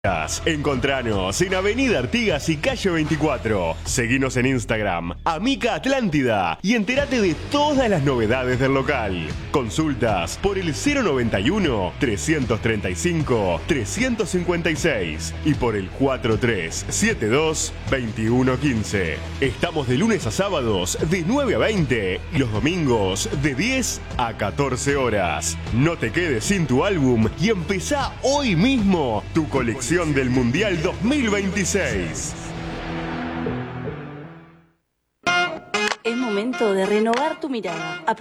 Encontranos en Avenida Artigas y Calle 24. Seguinos en Instagram, Amica Atlántida, y entérate de todas las novedades del local. Consultas por el 091-335-356 y por el 4372-2115. Estamos de lunes a sábados de 9 a 20 y los domingos de 10 a 14 horas. No te quedes sin tu álbum y empezá hoy mismo tu colección del Mundial 2026. Es momento de renovar tu mirada.